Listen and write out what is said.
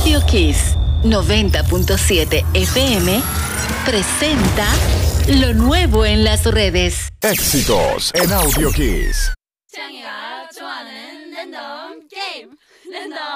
Audio Kiss 90.7 FM presenta lo nuevo en las redes. Éxitos en Audio Kiss.